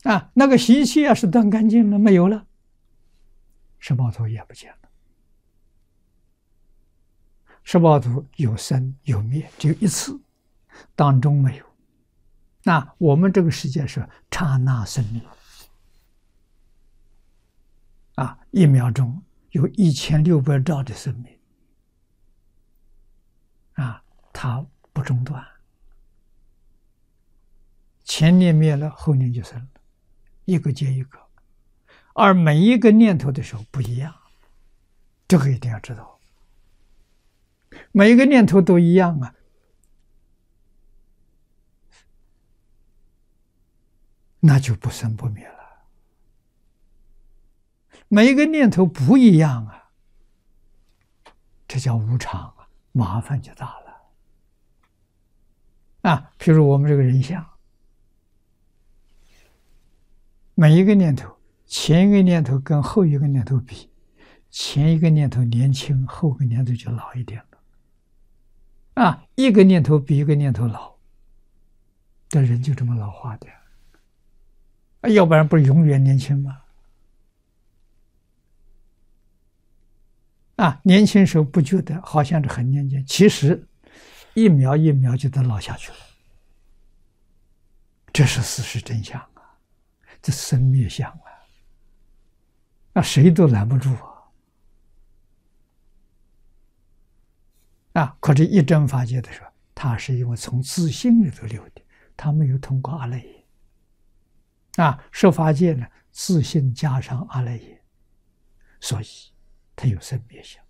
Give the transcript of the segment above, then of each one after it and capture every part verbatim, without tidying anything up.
啊，那个习气要是断干净了，没有了，十报图也不见了。十报图有生有灭，只有一次，当中没有。那我们这个世界是刹那生命啊，一秒钟有一千六百兆的生命啊，它不中断，前念灭了，后念就生了，一个接一个，而每一个念头的时候不一样，这个一定要知道。每一个念头都一样啊，那就不生不灭了。每一个念头不一样啊，这叫无常啊，麻烦就大了啊。譬如我们这个人相，每一个念头，前一个念头跟后一个念头比，前一个念头年轻，后一个念头就老一点了。啊，一个念头比一个念头老，这人就这么老化的，啊，要不然不是永远年轻吗？啊，年轻时候不觉得好像是很年轻，其实一秒一秒就得老下去了，这是事实真相啊，这生灭相啊，那谁都拦不住啊。啊，可是一真法界的时候，它是因为从自性里头流的，它没有通过阿赖耶。啊，受法界呢，自性加上阿赖耶，所以它有生灭相。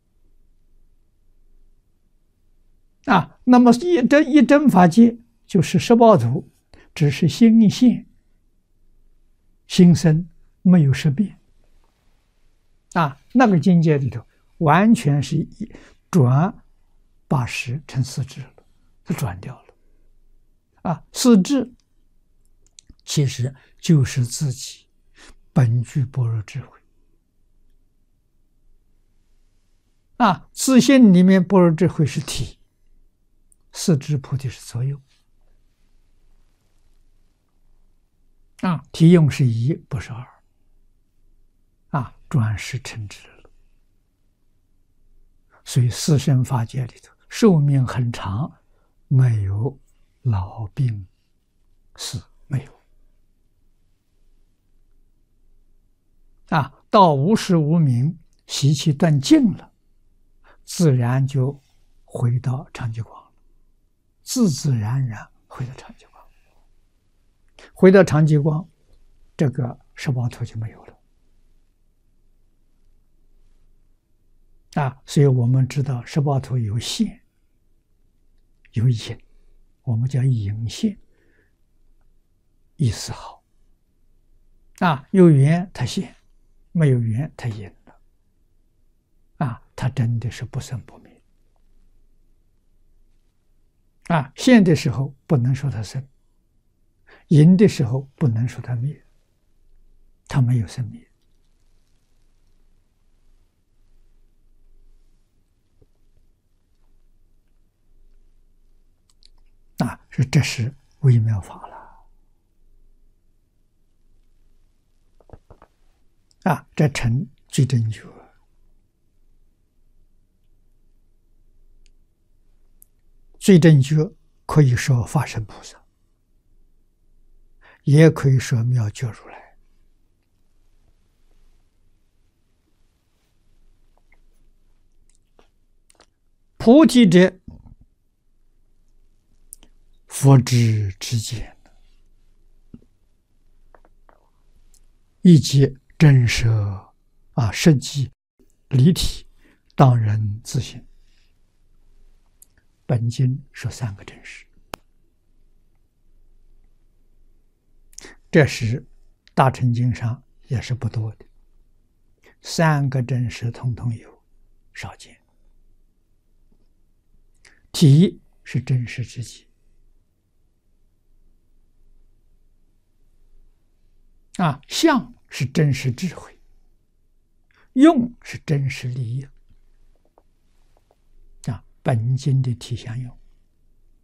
啊，那么一真一真法界就是十报图，只是心现心生，没有识别。啊，那个境界里头完全是一转。八识成四智了，它转掉了。啊，四智其实就是自己本具般若智慧。啊，自性里面般若智慧是体，四智菩提是作用。啊，体用是一，不是二。啊，转识成智了。所以四圣法界里头，寿命很长，没有老病死，没有。啊，到无时无明，习气断尽了，自然就回到常寂光了，自自然然回到常寂光，回到常寂光，这个十报图就没有了。啊，所以我们知道十报图有现有隐，我们叫隐现，意思好。啊，有缘它现，没有缘它隐了。啊，它真的是不生不灭。啊，现的时候不能说它生，隐的时候不能说它灭，它没有生灭。啊，是这是微妙法了。啊，这成最真觉。最真觉可以说法身菩萨，也可以说妙觉如来。菩提者，佛之之见，以及真实啊，实际离体，当人自性。本经说三个真实，这是大乘经上也是不多的，三个真实统统有，少见。体是真实之极。啊，相是真实智慧，用是真实利益。啊，本经的体相用。